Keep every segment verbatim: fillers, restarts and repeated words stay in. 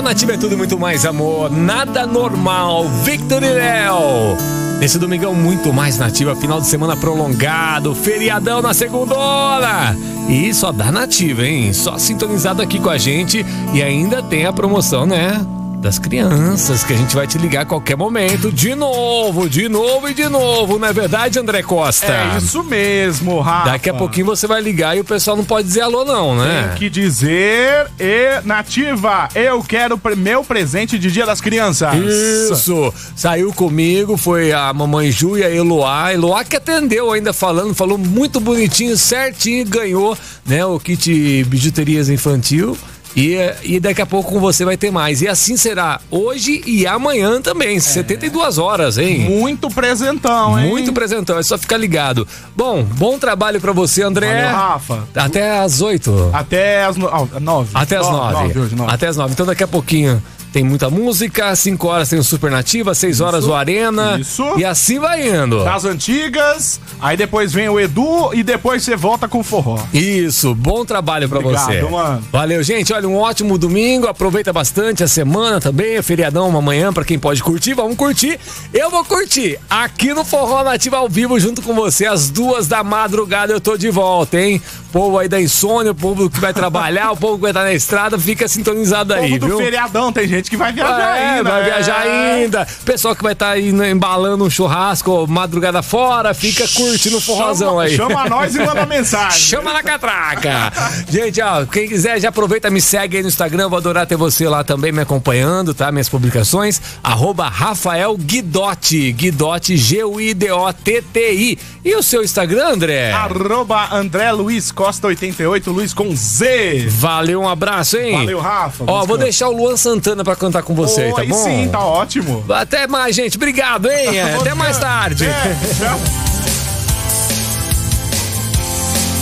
Nativa é tudo e muito mais, amor. Nada normal. Victor e Léo. Nesse domingão muito mais Nativa, final de semana prolongado, feriadão na segunda hora. E só dá Nativa, hein? Só sintonizado aqui com a gente. E ainda tem a promoção, né? Das crianças, que a gente vai te ligar a qualquer momento. De novo, de novo e de novo. Não é verdade, André Costa? É isso mesmo, Rafa. Daqui a pouquinho você vai ligar e o pessoal não pode dizer alô não, né? Tem que dizer, e Nativa, eu quero meu presente de Dia das Crianças. Isso, saiu comigo, foi a mamãe Ju e a Eloá. Eloá que atendeu ainda falando, falou muito bonitinho, certinho, ganhou, né, o kit bijuterias infantil. E, e daqui a pouco com você vai ter mais. E assim será hoje e amanhã também, é. setenta e duas horas, hein? Muito presentão, hein? Muito presentão, é só ficar ligado. Bom, bom trabalho pra você, André. Valeu, Rafa. Até às oito. Até às no... oh, nove. Até às nove. nove, hoje, nove. Até às nove. Então daqui a pouquinho tem muita música, cinco horas tem o Super Nativa, seis horas o Arena. Isso. E assim vai indo. Das antigas, aí depois vem o Edu e depois você volta com o forró. Isso, bom trabalho pra Obrigado, você. Mano. Valeu, gente. Olha, um ótimo domingo. Aproveita bastante a semana também. Feriadão amanhã pra quem pode curtir. Vamos curtir. Eu vou curtir aqui no Forró Nativa ao vivo junto com você. Às duas da madrugada eu tô de volta, hein? Povo aí da insônia, o povo que vai trabalhar, o povo que vai estar na estrada, fica sintonizado aí, povo do viu? feriadão, tem gente que vai viajar é, ainda. vai é. viajar ainda. Pessoal que vai estar aí embalando um churrasco madrugada fora, fica curtindo o forrozão chama, aí. Chama nós e manda mensagem. Chama na catraca. Gente, ó, quem quiser já aproveita, me segue aí no Instagram, vou adorar ter você lá também me acompanhando, tá? Minhas publicações, arroba Rafael Guidotti, Guidotti, G U I D O T T I. E o seu Instagram, André? Arroba André Luiz Costa oitenta e oito, Luiz com Z. Valeu, um abraço, hein? Valeu, Rafa. Ó, vou deixar o Luan Santana pra cantar com você, Oi, tá bom? Sim, tá ótimo. Até mais, gente. Obrigado, hein? Até mais tarde. É, tchau.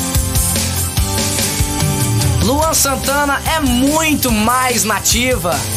Luan Santana é muito mais Nativa.